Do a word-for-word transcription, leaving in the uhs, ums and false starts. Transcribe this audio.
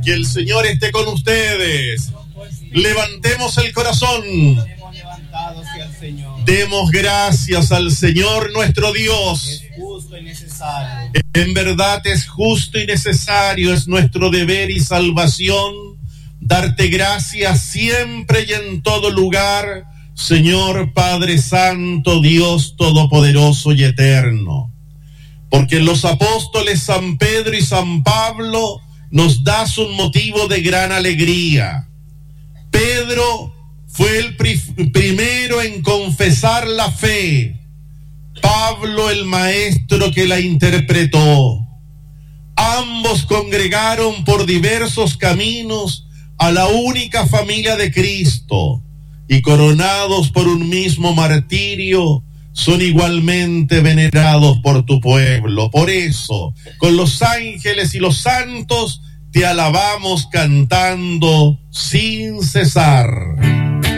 Que el Señor esté con ustedes. Levantemos el corazón. Demos gracias al Señor nuestro Dios. Es justo y necesario. En verdad es justo y necesario, es nuestro deber y salvación darte gracias siempre y en todo lugar, Señor Padre Santo, Dios Todopoderoso y Eterno. Porque en los apóstoles San Pedro y San Pablo nos das un motivo de gran alegría. Pedro fue el pri- primero en confesar la fe. Pablo el maestro que la interpretó. Ambos congregaron por diversos caminos a la única familia de Cristo y coronados por un mismo martirio, son igualmente venerados por tu pueblo. Por eso, con los ángeles y los santos, te alabamos cantando sin cesar.